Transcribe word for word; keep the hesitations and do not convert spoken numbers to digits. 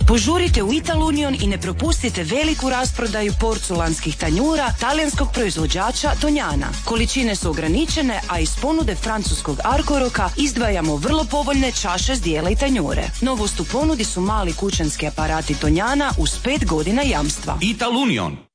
Požurite u Ital Union i ne propustite veliku rasprodaju porculanskih tanjura talijanskog proizvođača Tonjana. Količine su ograničene, a iz ponude francuskog Arcoroka izdvajamo vrlo povoljne čaše, zdjela i tanjure. Novost u ponudi su mali kućanski aparati Tonjana uz pet godina jamstva. Ital Union,